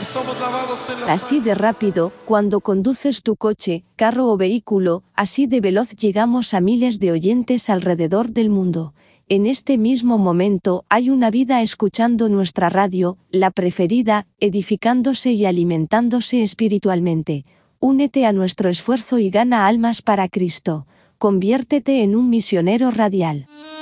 somos lavados en la Así de rápido, cuando conduces tu coche, carro o vehículo, así de veloz llegamos a miles de oyentes alrededor del mundo. En este mismo momento hay una vida escuchando nuestra radio, la preferida, edificándose y alimentándose espiritualmente. Únete a nuestro esfuerzo y gana almas para Cristo. Conviértete en un misionero radial.